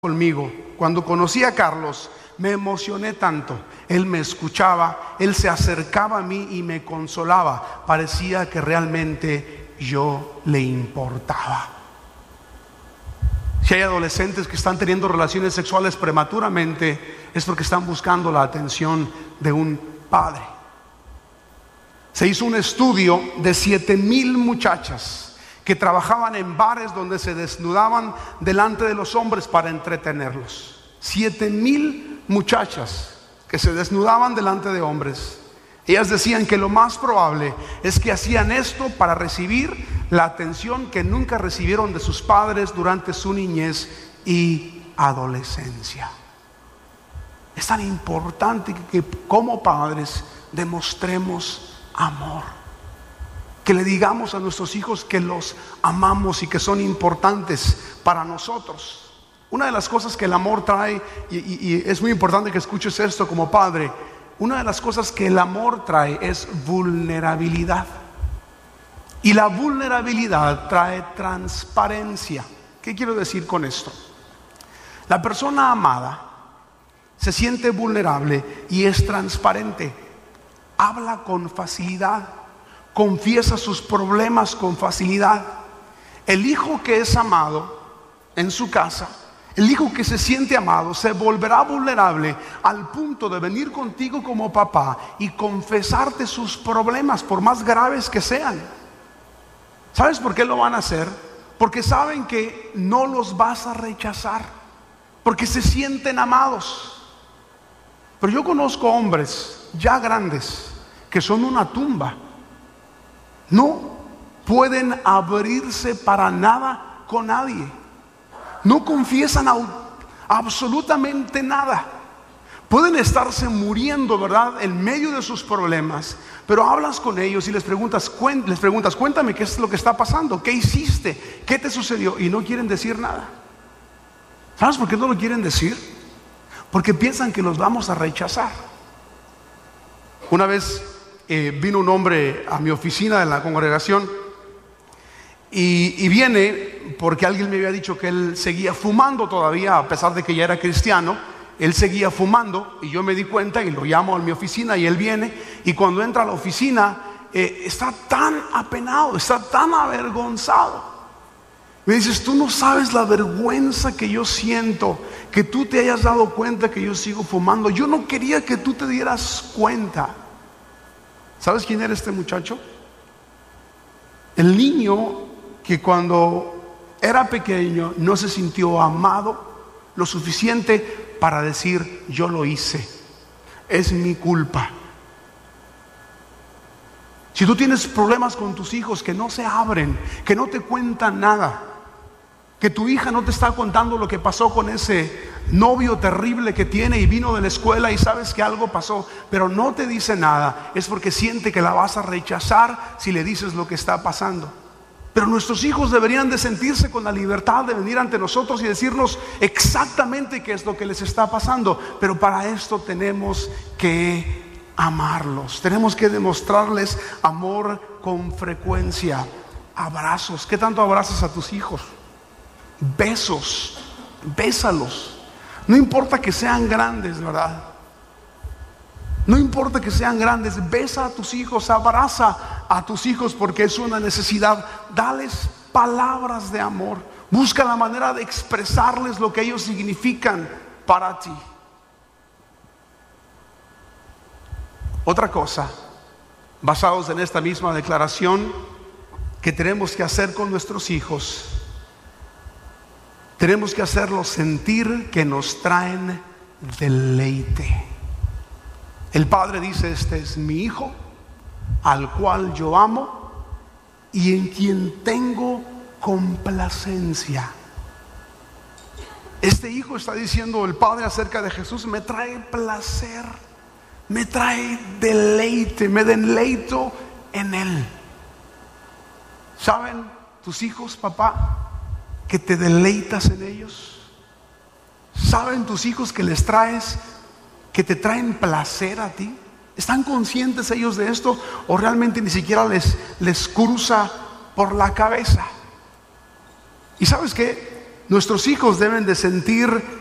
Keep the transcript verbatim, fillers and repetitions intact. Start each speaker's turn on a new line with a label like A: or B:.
A: conmigo. Cuando conocí a Carlos, me emocioné tanto. Él me escuchaba, él se acercaba a mí y me consolaba. Parecía que realmente yo le importaba. Si hay adolescentes que están teniendo relaciones sexuales prematuramente, es porque están buscando la atención de un padre. Se hizo un estudio de siete mil muchachas que trabajaban en bares donde se desnudaban delante de los hombres para entretenerlos. Siete mil muchachas que se desnudaban delante de hombres. Ellas decían que lo más probable es que hacían esto para recibir la atención que nunca recibieron de sus padres durante su niñez y adolescencia. Es tan importante que, que como padres demostremos amor, que le digamos a nuestros hijos que los amamos y que son importantes para nosotros. Una de las cosas que el amor trae, y, y, y es muy importante que escuches esto como padre, una de las cosas que el amor trae es vulnerabilidad. Y la vulnerabilidad trae transparencia. ¿Qué quiero decir con esto? La persona amada se siente vulnerable y es transparente. Habla con facilidad, confiesa sus problemas con facilidad. El hijo que es amado en su casa, el hijo que se siente amado, se volverá vulnerable al punto de venir contigo como papá y confesarte sus problemas, por más graves que sean. ¿Sabes por qué lo van a hacer? Porque saben que no los vas a rechazar, porque se sienten amados. Pero yo conozco hombres ya grandes que son una tumba. No pueden abrirse para nada con nadie. No confiesan absolutamente nada. Pueden estarse muriendo, ¿verdad?, en medio de sus problemas, pero hablas con ellos y les preguntas, les preguntas, cuéntame qué es lo que está pasando, qué hiciste, qué te sucedió, y no quieren decir nada. ¿Sabes por qué no lo quieren decir? Porque piensan que los vamos a rechazar. Una vez eh, vino un hombre a mi oficina en la congregación y, y viene porque alguien me había dicho que él seguía fumando todavía, a pesar de que ya era cristiano. Él seguía fumando y yo me di cuenta y lo llamo a mi oficina y él viene, y cuando entra a la oficina eh, está tan apenado, está tan avergonzado. Me dices, tú no sabes la vergüenza que yo siento, que tú te hayas dado cuenta que yo sigo fumando. Yo no quería que tú te dieras cuenta. ¿Sabes quién era este muchacho? El niño que cuando era pequeño no se sintió amado lo suficiente para decir, yo lo hice, es mi culpa. Si tú tienes problemas con tus hijos que no se abren, que no te cuentan nada, que tu hija no te está contando lo que pasó con ese novio terrible que tiene y vino de la escuela y sabes que algo pasó, pero no te dice nada, es porque siente que la vas a rechazar si le dices lo que está pasando. Pero nuestros hijos deberían de sentirse con la libertad de venir ante nosotros y decirnos exactamente qué es lo que les está pasando. Pero para esto tenemos que amarlos, tenemos que demostrarles amor con frecuencia. Abrazos. ¿Qué tanto abrazas a tus hijos? Besos. Bésalos. No importa que sean grandes, ¿verdad? No importa que sean grandes, besa a tus hijos, abraza a tus hijos porque es una necesidad. Dales palabras de amor. Busca la manera de expresarles lo que ellos significan para ti. Otra cosa, basados en esta misma declaración, que tenemos que hacer con nuestros hijos, tenemos que hacerlos sentir que nos traen deleite. El padre dice, este es mi hijo, al cual yo amo y en quien tengo complacencia. Este hijo, está diciendo el padre acerca de Jesús, me trae placer, me trae deleite, me deleito en él. ¿Saben tus hijos, papá, que te deleitas en ellos? ¿Saben tus hijos que les traes, que te traen placer a ti? ¿Están conscientes ellos de esto o realmente ni siquiera les, les cruza por la cabeza? Y sabes qué, Nuestros hijos deben de sentir